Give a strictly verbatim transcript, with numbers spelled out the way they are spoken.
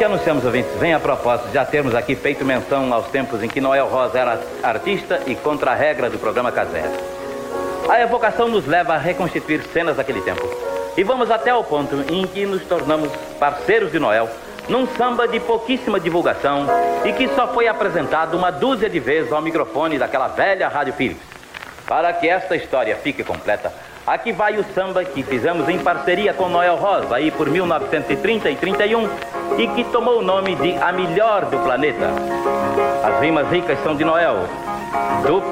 que anunciamos, ouvintes, vem a propósito de já termos aqui feito menção aos tempos em que Noel Rosa era artista e contra a regra do programa caseiro. A evocação nos leva a reconstituir cenas daquele tempo. E vamos até o ponto em que nos tornamos parceiros de Noel num samba de pouquíssima divulgação e que só foi apresentado uma dúzia de vezes ao microfone daquela velha Rádio Philips. Para que esta história fique completa, aqui vai o samba que fizemos em parceria com Noel Rosa, aí por mil novecentos e trinta e trinta e um, e que tomou o nome de A Melhor do Planeta. As rimas ricas são de Noel, do